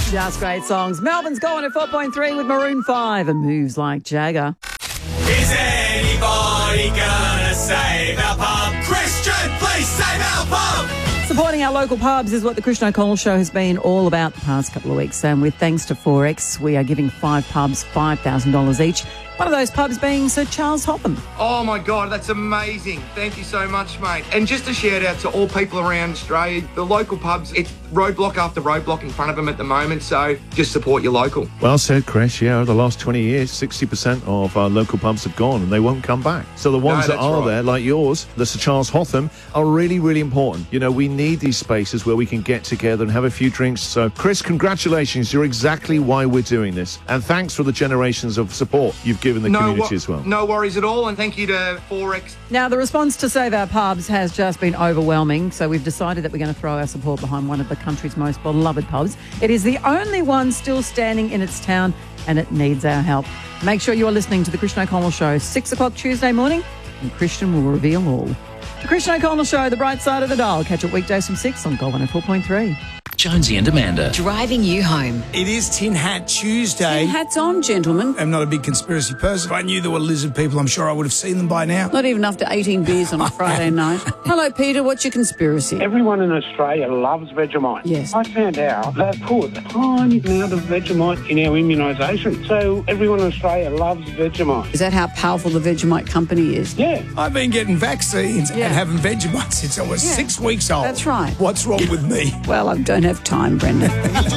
Just great songs. Melbourne's going at 4.3 with Maroon 5 and Moves Like Jagger. Is anybody gonna save our pub? Christian, please save our pub! Supporting our local pubs is what the Christian O'Connell Show has been all about the past couple of weeks. And with thanks to Forex, we are giving 5 pubs $5,000 each. One of those pubs being Sir Charles Hotham. Oh, my God, that's amazing. Thank you so much, mate. And just a shout-out to all people around Australia. The local pubs, it's roadblock after roadblock in front of them at the moment, so just support your local. Well said, Chris. Yeah, over the last 20 years, 60% of our local pubs have gone and they won't come back. So the ones that are there, like yours, the Sir Charles Hotham, are really, really important. You know, we need these spaces where we can get together and have a few drinks. So, Chris, congratulations. You're exactly why we're doing this. And thanks for the generations of support you've given the community as well. No worries at all, and thank you to Forex. Now, the response to Save Our Pubs has just been overwhelming, so we've decided that we're going to throw our support behind one of the country's most beloved pubs. It is the only one still standing in its town, and it needs our help. Make sure you are listening to the Christian O'Connell Show, 6 o'clock Tuesday morning, and Christian will reveal all. The Christian O'Connell Show, the bright side of the dial. Catch it weekdays from 6 on Gold 104.3. Jonesy and Amanda. Driving you home. It is Tin Hat Tuesday. Tin hats on, gentlemen. I'm not a big conspiracy person. If I knew there were lizard people, I'm sure I would have seen them by now. Not even after 18 beers on a Friday night. Hello, Peter. What's your conspiracy? Everyone in Australia loves Vegemite. Yes. I found out they put a tiny amount of Vegemite in our immunisation. So everyone in Australia loves Vegemite. Is that how powerful the Vegemite company is? Yeah. I've been getting vaccines and having Vegemite since I was 6 weeks old. That's right. What's wrong with me? Well, I don't have time, Brendan.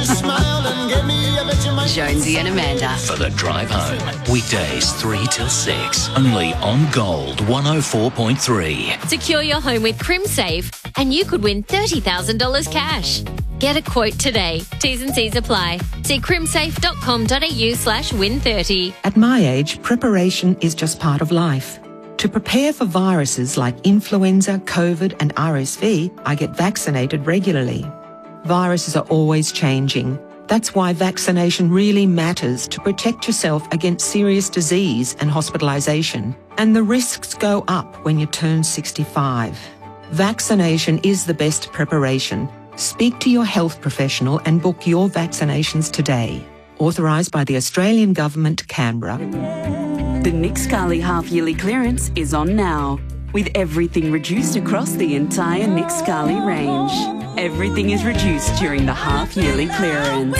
Jonesy and Amanda. For the drive home. Weekdays 3 till 6. Only on Gold 104.3. Secure your home with CrimSafe and you could win $30,000 cash. Get a quote today. T's and C's apply. See crimsafe.com.au/win30. At my age, preparation is just part of life. To prepare for viruses like influenza, COVID and RSV, I get vaccinated regularly. Viruses are always changing. That's why vaccination really matters to protect yourself against serious disease and hospitalisation. And the risks go up when you turn 65. Vaccination is the best preparation. Speak to your health professional and book your vaccinations today. Authorised by the Australian Government, Canberra. The Nick Scali half-yearly clearance is on now, with everything reduced across the entire Nick Scali range. Everything is reduced during the half-yearly clearance.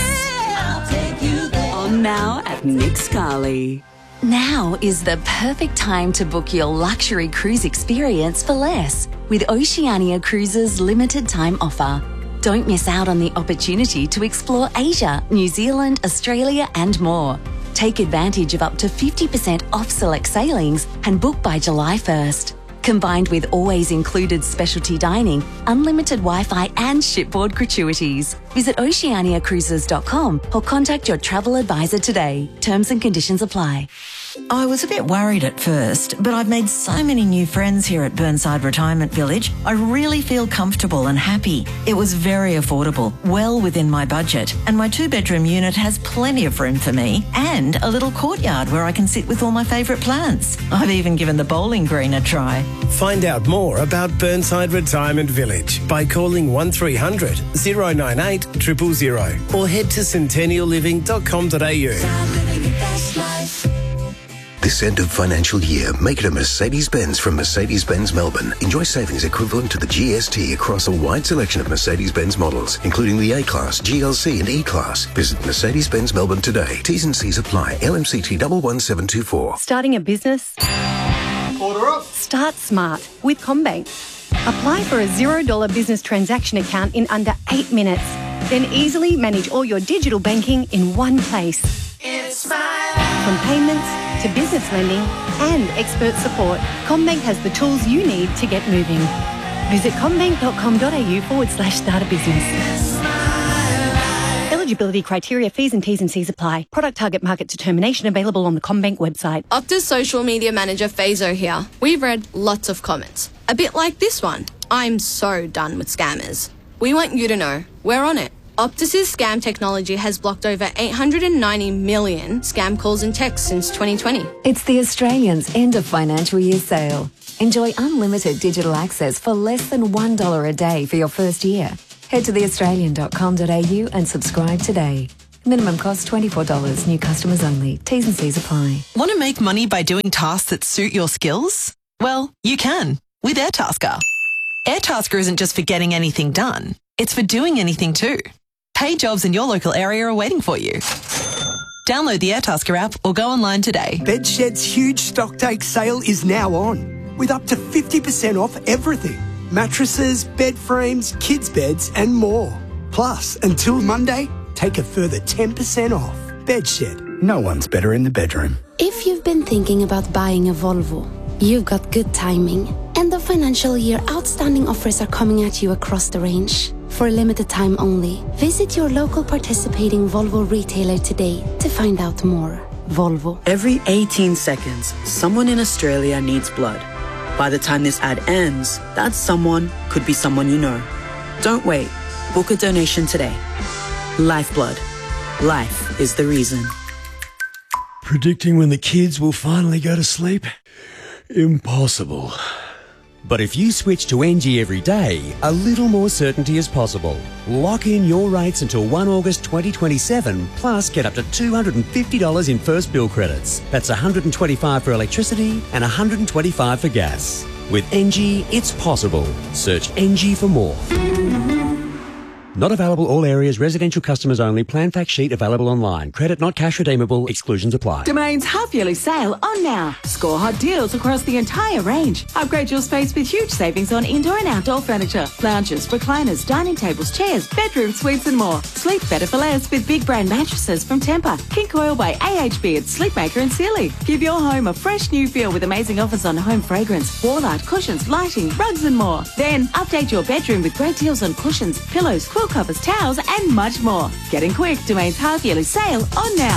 On now at Nick Scali. Now is the perfect time to book your luxury cruise experience for less with Oceania Cruises' limited time offer. Don't miss out on the opportunity to explore Asia, New Zealand, Australia and more. Take advantage of up to 50% off select sailings and book by July 1st. Combined with always included specialty dining, unlimited Wi-Fi and shipboard gratuities. Visit oceaniacruises.com or contact your travel advisor today. Terms and conditions apply. I was a bit worried at first, but I've made so many new friends here at Burnside Retirement Village. I really feel comfortable and happy. It was very affordable, well within my budget, and my 2-bedroom unit has plenty of room for me and a little courtyard where I can sit with all my favourite plants. I've even given the bowling green a try. Find out more about Burnside Retirement Village by calling 1300 098 000 or head to centennialliving.com.au. This end of financial year, make it a Mercedes-Benz from Mercedes-Benz Melbourne. Enjoy savings equivalent to the GST across a wide selection of Mercedes-Benz models, including the A-Class, GLC and E-Class. Visit Mercedes-Benz Melbourne today. T's and C's apply. LMCT 11724. Starting a business? Order up. Start smart with CommBank. Apply for a $0 business transaction account in under 8 minutes. Then easily manage all your digital banking in one place. It's my life. From payments to business lending and expert support, CommBank has the tools you need to get moving. Visit commbank.com.au/start a business. Eligibility criteria, fees and T's and C's apply. Product target market determination available on the CommBank website. Optus social media manager Fazo here. We've read lots of comments. A bit like this one. I'm so done with scammers. We want you to know we're on it. Optus's scam technology has blocked over 890 million scam calls and texts since 2020. It's the Australians' end of financial year sale. Enjoy unlimited digital access for less than $1 a day for your first year. Head to theaustralian.com.au and subscribe today. Minimum cost $24. New customers only. T's and C's apply. Want to make money by doing tasks that suit your skills? Well, you can with Airtasker. Airtasker isn't just for getting anything done. It's for doing anything too. Paid jobs in your local area are waiting for you. Download the Airtasker app or go online today. Bedshed's huge stock take sale is now on, with up to 50% off everything. Mattresses, bed frames, kids' beds and more. Plus, until Monday, take a further 10% off. Bedshed. No one's better in the bedroom. If you've been thinking about buying a Volvo, you've got good timing. End of financial year outstanding offers are coming at you across the range. For a limited time only, visit your local participating Volvo retailer today to find out more. Volvo. Every 18 seconds, someone in Australia needs blood. By the time this ad ends, that someone could be someone you know. Don't wait. Book a donation today. Lifeblood. Life is the reason. Predicting when the kids will finally go to sleep? Impossible. But if you switch to NG every day, a little more certainty is possible. Lock in your rates until 1 August 2027, plus get up to $250 in first bill credits. That's $125 for electricity and $125 for gas. With NG, it's possible. Search NG for more. Not available all areas, residential customers only. Plan fact sheet available online. Credit not cash redeemable. Exclusions apply. Domain's half-yearly sale on now. Score hot deals across the entire range. Upgrade your space with huge savings on indoor and outdoor furniture. Lounges, recliners, dining tables, chairs, bedroom suites and more. Sleep better for less with big brand mattresses from Tempur, King Coil by AHB at Sleepmaker and Sealy. Give your home a fresh new feel with amazing offers on home fragrance, wall art, cushions, lighting, rugs and more. Then update your bedroom with great deals on cushions, pillows, quilt covers, towels and much more. Getting quick, Domain's half-yearly sale on now.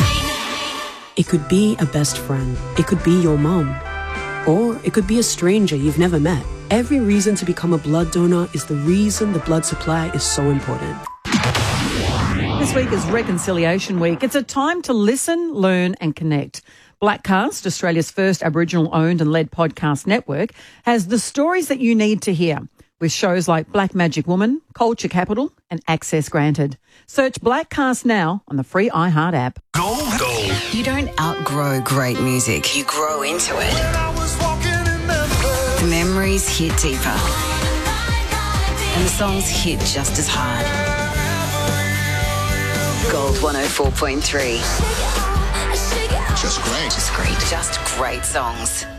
It could be a best friend. It could be your mom. Or it could be a stranger you've never met. Every reason to become a blood donor is the reason the blood supply is so important. This week is Reconciliation Week. It's a time to listen, learn and connect. Blackcast, Australia's first Aboriginal-owned and led podcast network, has the stories that you need to hear, with shows like Black Magic Woman, Culture Capital and Access Granted. Search Blackcast now on the free iHeart app. Gold. You don't outgrow great music. You grow into it. The memories hit deeper. And the songs hit just as hard. Gold 104.3. Just great. Just great. Just great songs.